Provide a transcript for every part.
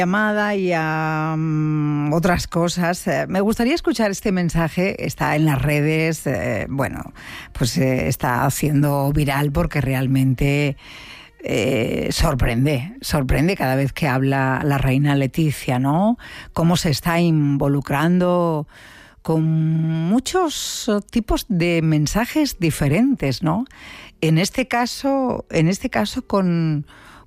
llamada y a otras cosas. Me gustaría escuchar este mensaje. Está en las redes, está haciendo viral porque realmente sorprende cada vez que habla la reina Letizia, ¿no? Cómo se está involucrando con muchos tipos de mensajes diferentes, ¿no? En este caso con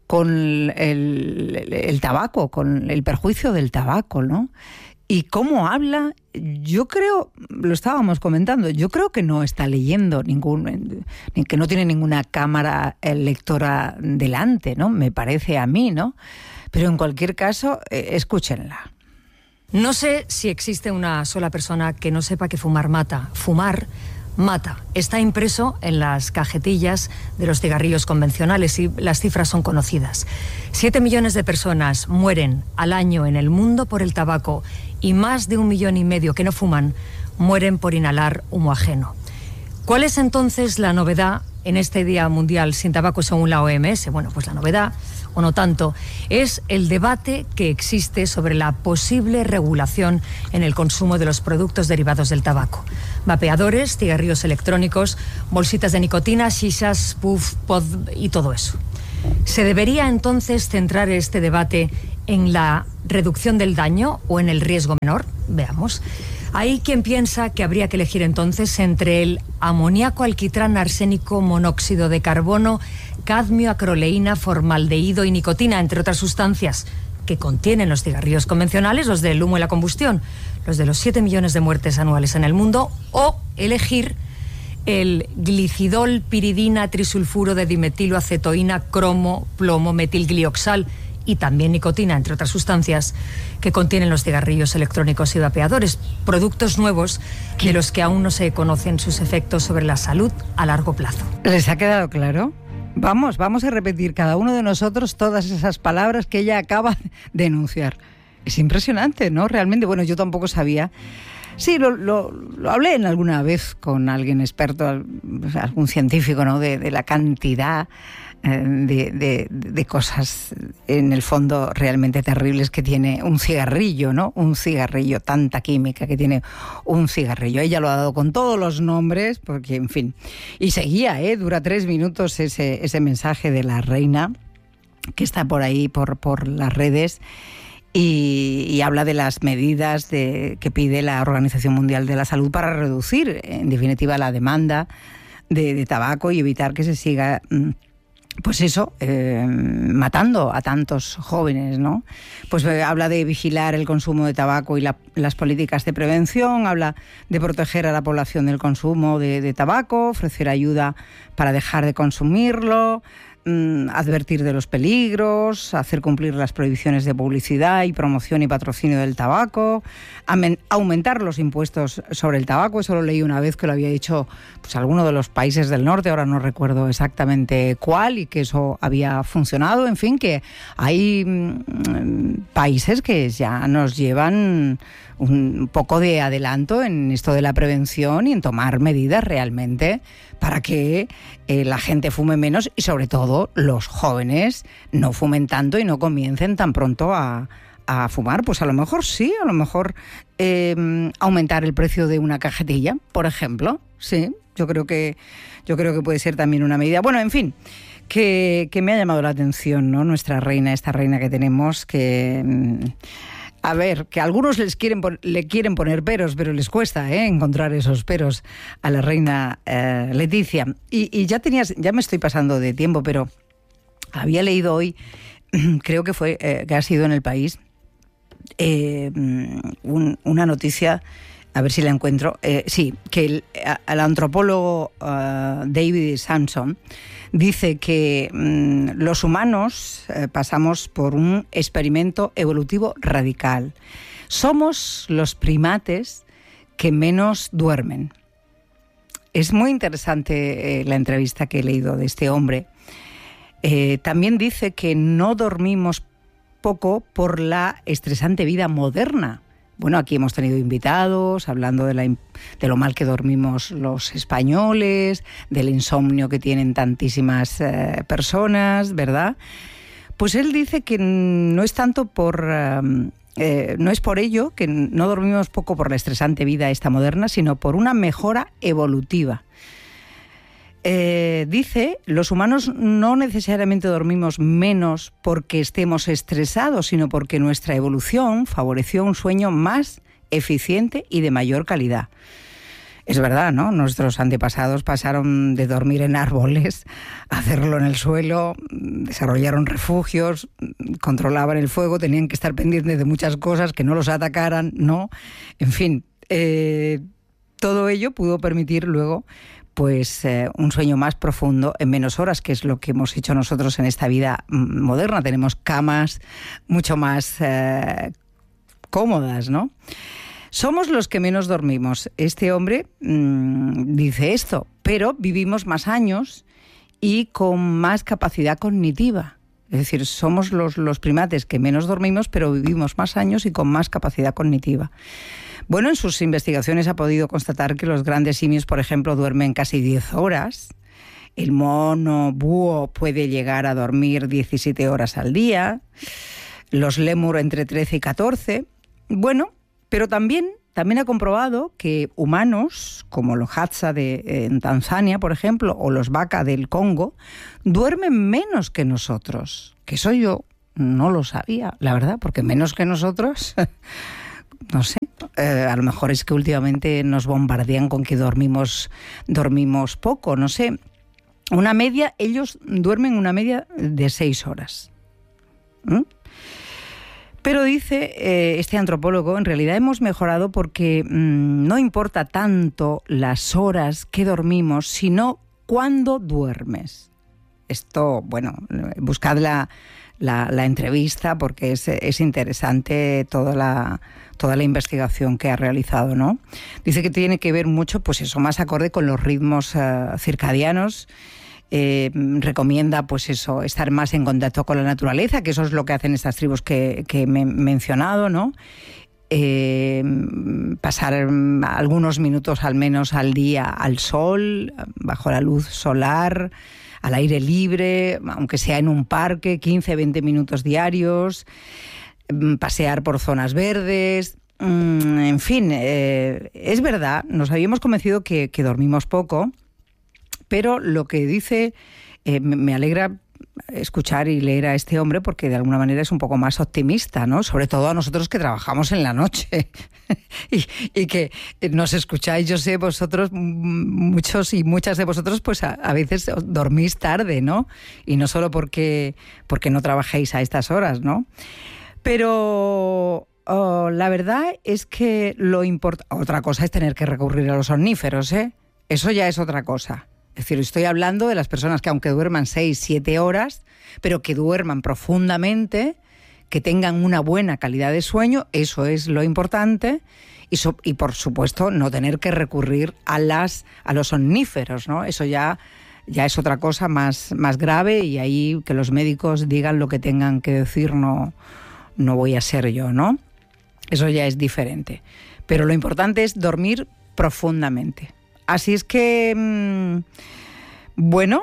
el tabaco, con el perjuicio del tabaco, ¿no? Y cómo habla, yo creo, lo estábamos comentando, yo creo que no está leyendo que no tiene ninguna cámara lectora delante, ¿no? Me parece a mí, ¿no? Pero en cualquier caso, escúchenla. No sé si existe una sola persona que no sepa que fumar mata. Fumar mata. Está impreso en las cajetillas de los cigarrillos convencionales y las cifras son conocidas. 7 millones de personas mueren al año en el mundo por el tabaco y más de 1,5 millones que no fuman mueren por inhalar humo ajeno. ¿Cuál es entonces la novedad en este Día Mundial sin Tabaco según la OMS? Bueno, pues la novedad, o no tanto, es el debate que existe sobre la posible regulación en el consumo de los productos derivados del tabaco. Vapeadores, cigarrillos electrónicos, bolsitas de nicotina, shishas, puff, pod y todo eso. ¿Se debería entonces centrar este debate en la reducción del daño o en el riesgo menor? Veamos. Hay quien piensa que habría que elegir entonces entre el amoníaco, alquitrán, arsénico, monóxido de carbono, cadmio, acroleína, formaldehído y nicotina, entre otras sustancias que contienen los cigarrillos convencionales, los del humo y la combustión, los de los 7 millones de muertes anuales en el mundo, o elegir el glicidol, piridina, trisulfuro de dimetilo, acetoína, cromo, plomo, metilglioxal y también nicotina, entre otras sustancias que contienen los cigarrillos electrónicos y vapeadores, productos nuevos de los que aún no se conocen sus efectos sobre la salud a largo plazo. ¿Les ha quedado claro? Vamos a repetir cada uno de nosotros todas esas palabras que ella acaba de enunciar. Es impresionante, ¿no? Realmente, bueno, yo tampoco sabía. Sí, lo hablé en alguna vez con alguien experto, algún científico, ¿no? De la cantidad de cosas, en el fondo, realmente terribles que tiene un cigarrillo, ¿no? Un cigarrillo, tanta química que tiene un cigarrillo. Ella lo ha dado con todos los nombres, porque, en fin. Y seguía, dura 3 minutos ese mensaje de la reina, que está por ahí, por las redes, y habla de las medidas que pide la Organización Mundial de la Salud para reducir, en definitiva, la demanda de tabaco y evitar que se siga matando a tantos jóvenes, ¿no? Pues habla de vigilar el consumo de tabaco y las políticas de prevención, habla de proteger a la población del consumo de tabaco, ofrecer ayuda para dejar de consumirlo, advertir de los peligros, hacer cumplir las prohibiciones de publicidad y promoción y patrocinio del tabaco, aumentar los impuestos sobre el tabaco. Eso lo leí una vez que lo había dicho alguno de los países del norte, ahora no recuerdo exactamente cuál, y que eso había funcionado. En fin, que hay países que ya nos llevan un poco de adelanto en esto de la prevención y en tomar medidas realmente para que la gente fume menos y sobre todo los jóvenes no fumen tanto y no comiencen tan pronto a fumar. Pues a lo mejor sí, a lo mejor aumentar el precio de una cajetilla, por ejemplo. Sí, yo creo que puede ser también una medida. Bueno, en fin, que me ha llamado la atención, ¿no? Nuestra reina, esta reina que tenemos, que a ver, que algunos le quieren poner peros, pero les cuesta encontrar esos peros a la reina Letizia. Y ya me estoy pasando de tiempo, pero había leído hoy, creo que ha sido en El País, una noticia, a ver si la encuentro, que el antropólogo David Sampson dice que los humanos pasamos por un experimento evolutivo radical. Somos los primates que menos duermen. Es muy interesante la entrevista que he leído de este hombre. También dice que no dormimos poco por la estresante vida moderna. Bueno, aquí hemos tenido invitados hablando de lo mal que dormimos los españoles, del insomnio que tienen tantísimas personas, ¿verdad? Pues él dice que no es tanto no es por ello que no dormimos poco por la estresante vida esta moderna, sino por una mejora evolutiva. Dice, los humanos no necesariamente dormimos menos porque estemos estresados, sino porque nuestra evolución favoreció un sueño más eficiente y de mayor calidad. Es verdad, ¿no? Nuestros antepasados pasaron de dormir en árboles a hacerlo en el suelo, desarrollaron refugios, controlaban el fuego, tenían que estar pendientes de muchas cosas, que no los atacaran, ¿no? En fin, todo ello pudo permitir luego pues un sueño más profundo en menos horas, que es lo que hemos hecho nosotros en esta vida moderna. Tenemos camas mucho más cómodas, ¿no? Somos los que menos dormimos. Este hombre dice esto, pero vivimos más años y con más capacidad cognitiva. Es decir, somos los primates que menos dormimos, pero vivimos más años y con más capacidad cognitiva. Bueno, en sus investigaciones ha podido constatar que los grandes simios, por ejemplo, duermen casi 10 horas. El mono búho puede llegar a dormir 17 horas al día. Los lémur entre 13 y 14. Bueno, pero también ha comprobado que humanos, como los Hadza en Tanzania, por ejemplo, o los Baka del Congo, duermen menos que nosotros. Que eso yo no lo sabía, la verdad, porque menos que nosotros, no sé, a lo mejor es que últimamente nos bombardean con que dormimos poco, no sé. Ellos duermen una media de 6 horas. Pero dice este antropólogo, en realidad hemos mejorado porque no importa tanto las horas que dormimos, sino cuándo duermes. Esto, bueno, buscad la entrevista porque es interesante toda la investigación que ha realizado, ¿no? Dice que tiene que ver mucho, pues eso, más acorde con los ritmos circadianos. Recomienda pues eso, estar más en contacto con la naturaleza, que eso es lo que hacen estas tribus que me he mencionado, ¿no? Pasar algunos minutos al menos al día al sol, bajo la luz solar, al aire libre, aunque sea en un parque, 15-20 minutos diarios, pasear por zonas verdes. En fin, es verdad, nos habíamos convencido que dormimos poco. Pero lo que dice, me alegra escuchar y leer a este hombre porque de alguna manera es un poco más optimista, ¿no? Sobre todo a nosotros que trabajamos en la noche y que nos escucháis, yo sé, vosotros, muchos y muchas de vosotros, pues a veces dormís tarde, ¿no? Y no solo porque no trabajéis a estas horas, ¿no? Pero la verdad es que otra cosa es tener que recurrir a los somníferos, ¿eh? Eso ya es otra cosa. Es decir, estoy hablando de las personas que aunque duerman 6-7 horas, pero que duerman profundamente, que tengan una buena calidad de sueño, eso es lo importante, y por supuesto no tener que recurrir a los somníferos, ¿no? Eso ya es otra cosa más grave, y ahí que los médicos digan lo que tengan que decir, no voy a ser yo, ¿no? Eso ya es diferente. Pero lo importante es dormir profundamente. Así es que, bueno,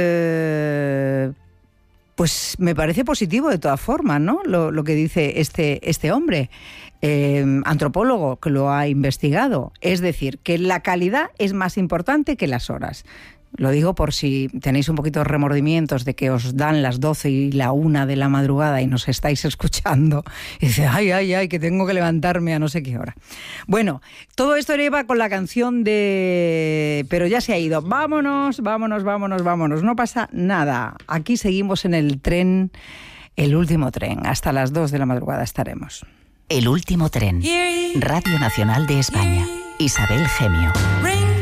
pues me parece positivo de todas formas, ¿no? Lo que dice este hombre, antropólogo que lo ha investigado. Es decir, que la calidad es más importante que las horas. Lo digo por si tenéis un poquito de remordimientos de que os dan las 12 y la 1 de la madrugada y nos estáis escuchando. Y dice, ay, que tengo que levantarme a no sé qué hora. Bueno, todo esto iba con la canción de... Pero ya se ha ido. Vámonos. No pasa nada. Aquí seguimos en el tren, el último tren. Hasta las 2 de la madrugada estaremos. El último tren. Radio Nacional de España. Isabel Gemio.